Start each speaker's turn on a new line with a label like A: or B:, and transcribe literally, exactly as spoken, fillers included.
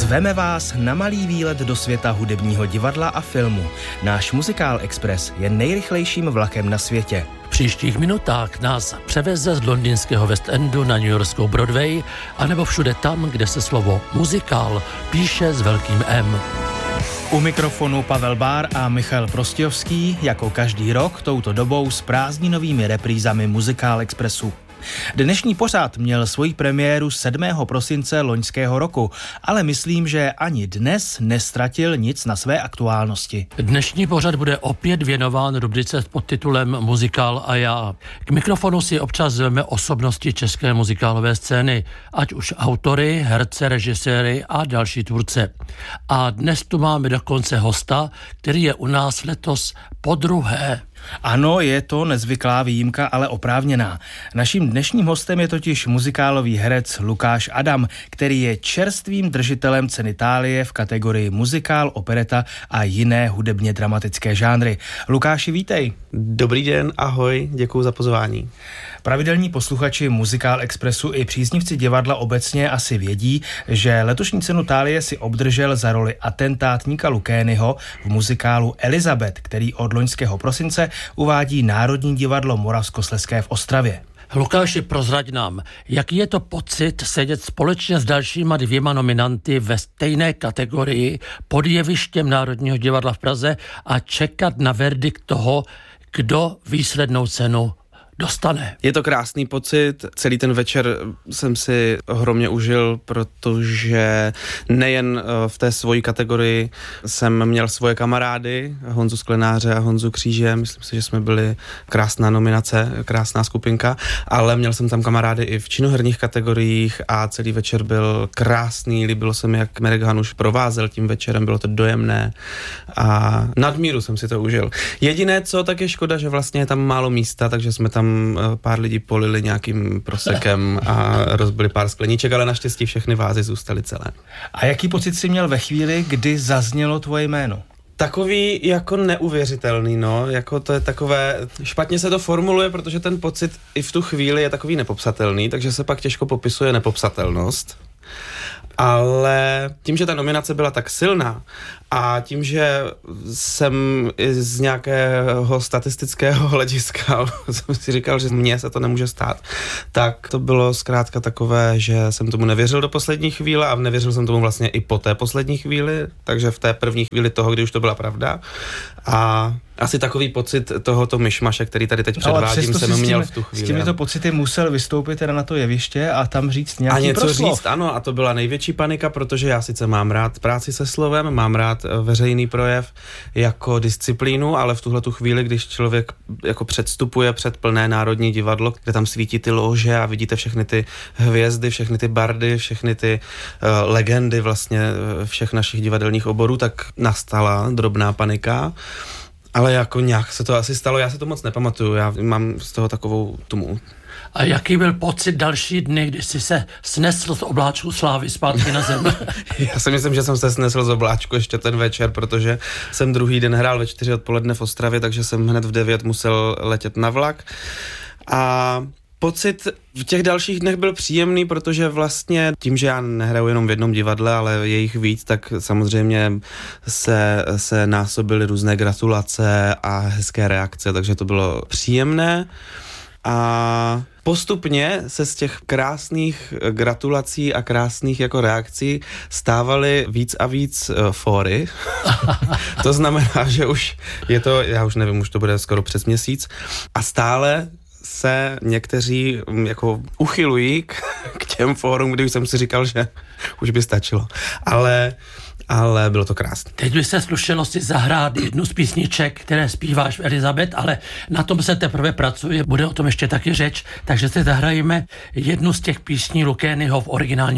A: Zveme vás na malý výlet do světa hudebního divadla a filmu. Náš Muzikál Express je nejrychlejším vlakem na světě.
B: V příštích minutách nás převeze z londýnského West Endu na newyorskou Broadway, anebo všude tam, kde se slovo muzikál píše s velkým M.
A: U mikrofonu Pavel Bár a Michal Prostějovský, jako každý rok touto dobou s prázdninovými reprízami Muzikál Expressu. Dnešní pořad měl svoji premiéru sedmého prosince loňského roku, ale myslím, že ani dnes nestratil nic na své aktuálnosti.
B: Dnešní pořad bude opět věnován rubrice s podtitulem Muzikál a já. K mikrofonu si občas zveme osobnosti české muzikálové scény, ať už autory, herce, režiséry a další tvůrce. A dnes tu máme dokonce hosta, který je u nás letos podruhé.
A: Ano, je to nezvyklá výjimka, ale oprávněná. Naším dnešním hostem je totiž muzikálový herec Lukáš Adam, který je čerstvým držitelem ceny Thálie v kategorii muzikál, opereta a jiné hudebně dramatické žánry. Lukáši, vítej.
C: Dobrý den, ahoj, děkuju za pozvání.
A: Pravidelní posluchači Muzikál Expressu i příznivci divadla obecně asi vědí, že letošní cenu Thálie si obdržel za roli atentátníka Lukényho v muzikálu Elizabeth, který od loňského prosince uvádí Národní divadlo Moravskoslezské v Ostravě.
B: Lukáši, prozrať nám, jaký je to pocit sedět společně s dalšíma dvěma nominanty ve stejné kategorii pod jevištěm Národního divadla v Praze a čekat na verdikt toho, kdo výslednou cenu dostane.
C: Je to krásný pocit, celý ten večer jsem si ohromně užil, protože nejen v té svojí kategorii jsem měl svoje kamarády, Honzu Sklenáře a Honzu Kříže, myslím si, že jsme byli krásná nominace, krásná skupinka, ale měl jsem tam kamarády i v činoherních kategoriích a celý večer byl krásný, líbilo se mi, jak Mirek Hanuš provázel tím večerem, bylo to dojemné a nadmíru jsem si to užil. Jediné co, tak je škoda, že vlastně je tam málo místa, takže jsme tam pár lidí polili nějakým prosekem a rozbili pár skleníček, ale naštěstí všechny vázy zůstaly celé.
A: A jaký pocit jsi měl ve chvíli, kdy zaznělo tvoje jméno?
C: Takový jako neuvěřitelný, no, jako to je takové, špatně se to formuluje, protože ten pocit i v tu chvíli je takový nepopsatelný, takže se pak těžko popisuje nepopsatelnost. Ale tím, že ta nominace byla tak silná a tím, že jsem i z nějakého statistického hlediska jsem si říkal, že mně se to nemůže stát, tak to bylo zkrátka takové, že jsem tomu nevěřil do poslední chvíle a nevěřil jsem tomu vlastně i po té poslední chvíli, takže v té první chvíli toho, kdy už to byla pravda. A asi takový pocit tohoto myšmaše, který tady teď předvádím, jsem měl v tu chvíli.
A: S těmito pocity musel vystoupit teda na to jeviště a tam říct nějaký
C: A něco
A: proslov.
C: říct, ano, a to byla největší panika, protože já sice mám rád práci se slovem, mám rád veřejný projev jako disciplínu, ale v tuhletu chvíli, když člověk jako předstupuje před plné Národní divadlo, kde tam svítí ty lože a vidíte všechny ty hvězdy, všechny ty bardy, všechny ty uh, legendy vlastně všech našich divadelních oborů, tak nastala drobná panika. Ale jako nějak se to asi stalo, já se to moc nepamatuju, já mám z toho takovou tumu.
B: A jaký byl pocit další dny, když jsi se snesl z obláčku slávy zpátky na zem?
C: Já si myslím, že jsem se snesl z obláčku ještě ten večer, protože jsem druhý den hrál ve čtyři odpoledne v Ostravě, takže jsem hned v devět musel letět na vlak. A pocit v těch dalších dnech byl příjemný, protože vlastně tím, že já nehraju jenom v jednom divadle, ale je jich víc, tak samozřejmě se, se násobily různé gratulace a hezké reakce, takže to bylo příjemné. A postupně se z těch krásných gratulací a krásných jako reakcí stávaly víc a víc uh, fóry. To znamená, že už je to, já už nevím, už to bude skoro přes měsíc a stále se někteří jako uchylují k, k těm fórům, kdy jsem si říkal, že už by stačilo. Ale, ale bylo to krásné.
B: Teď by se slušelo si zahrát jednu z písniček, které zpíváš v Elizabeth, ale na tom se teprve pracuje, bude o tom ještě taky řeč, takže si zahrajeme jednu z těch písní Lukényho v originální